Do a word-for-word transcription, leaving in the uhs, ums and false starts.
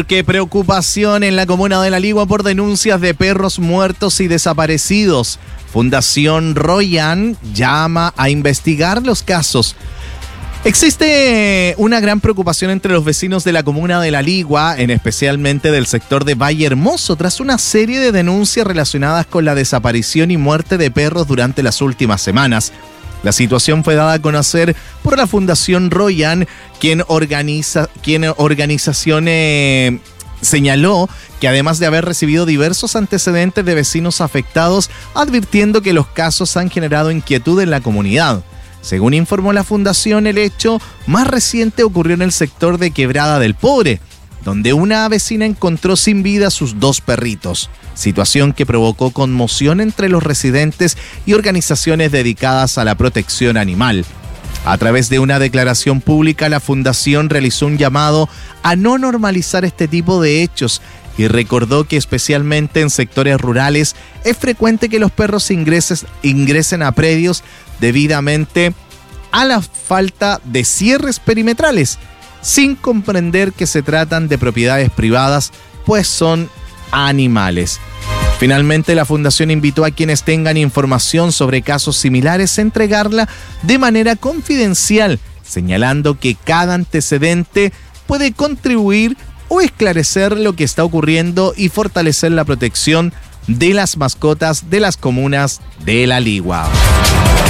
Qué preocupación en la comuna de La Ligua por denuncias de perros muertos y desaparecidos. Fundación Royan llama a investigar los casos. Existe una gran preocupación entre los vecinos de la comuna de La Ligua, en especialmente del sector de Valle Hermoso, tras una serie de denuncias relacionadas con la desaparición y muerte de perros durante las últimas semanas. La situación fue dada a conocer por la Fundación Royan, quien organiza, quien organización eh, señaló que además de haber recibido diversos antecedentes de vecinos afectados, advirtiendo que los casos han generado inquietud en la comunidad. Según informó la Fundación, el hecho más reciente ocurrió en el sector de Quebrada del Pobre, donde una vecina encontró sin vida a sus dos perritos, situación que provocó conmoción entre los residentes y organizaciones dedicadas a la protección animal. A través de una declaración pública, la Fundación realizó un llamado a no normalizar este tipo de hechos y recordó que especialmente en sectores rurales es frecuente que los perros ingreses, ingresen a predios debidamente a la falta de cierres perimetrales, sin comprender que se tratan de propiedades privadas, pues son animales. Finalmente, la Fundación invitó a quienes tengan información sobre casos similares a entregarla de manera confidencial, señalando que cada antecedente puede contribuir o esclarecer lo que está ocurriendo y fortalecer la protección de las mascotas de las comunas de La Ligua.